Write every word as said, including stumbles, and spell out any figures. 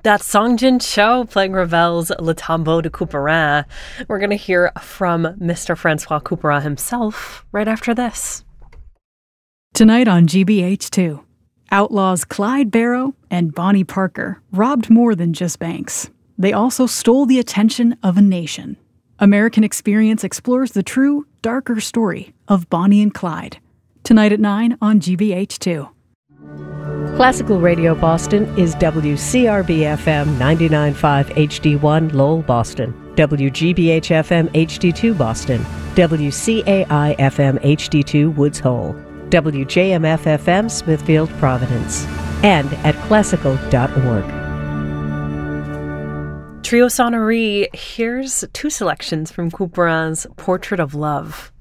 That's Song Jin Cho playing Ravel's Le Tombeau de Couperin. We're going to hear from Mister Francois Couperin himself right after this. Tonight on G B H two, outlaws Clyde Barrow and Bonnie Parker robbed more than just banks. They also stole the attention of a nation. American Experience explores the true, darker story of Bonnie and Clyde. Tonight at nine on G B H two. Classical Radio Boston is W C R B F M ninety-nine point five H D one Lowell, Boston, W G B H F M H D two Boston, W C A I F M H D two Woods Hole, W J M F F M Smithfield, Providence, and at classical dot org. Trio Sonnerie, here's two selections from Couperin's Portrait of Love.